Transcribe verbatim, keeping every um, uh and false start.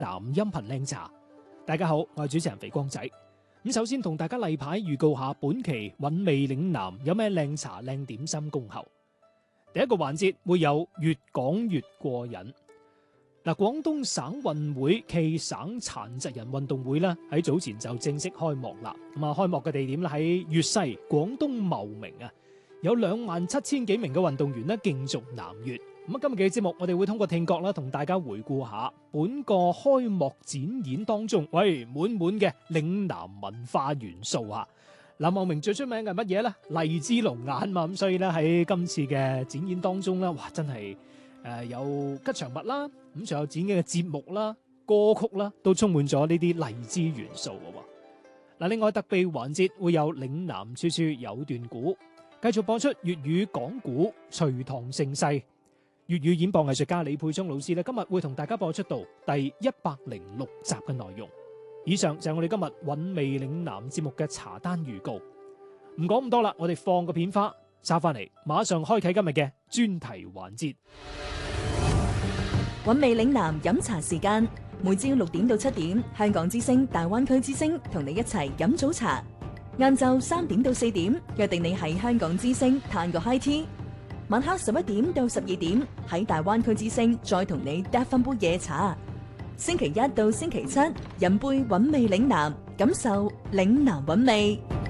南音頻靚茶。大家好，我係主持人肥光仔。咁首先同大家例牌預告下本期韻味嶺南有咩靚茶靚點心恭候。第一個環節會有越講越過癮。嗱，廣東省運會暨省殘疾人運動會咧喺早前就正式開幕啦。咁啊，開幕嘅地點咧喺粵西廣東茂名啊，有兩萬七千幾名嘅運動員咧競逐南粵。咁啊，今日嘅節目我哋會通過聽覺啦，同大家回顧下本個開幕展演當中，喂，滿滿嘅嶺南文化元素啊！嗱，茂名最出名嘅係乜嘢咧？荔枝龍眼嘛，咁所以咧喺今次嘅展演當中咧，哇，真係誒有吉祥物啦，咁仲有展演嘅節目啦、歌曲啦，都充滿咗呢啲荔枝元素嘅。嗱，另外特備環節會有嶺南處處有段古，繼續播出粵語講古隋唐盛世。粵語演播藝術家李沛聰老師咧，今日會同大家播出到第一百零六集嘅內容。以上就係我哋今日韻味嶺南節目嘅茶單預告。唔講咁多啦，我哋放個片花，揸翻嚟，馬上開啟今日嘅專題環節。 韻味嶺南飲茶時間，每朝六點到七點，香港之聲、大灣區之聲同你一齊飲早茶。晏晝三點到四點，約定你喺香港之聲嘆個 high tea。晚黑十一點到十二點，喺大灣區之聲再同你嗒翻杯夜茶。星期一到星期七，飲杯韻味嶺南，感受嶺南韻味。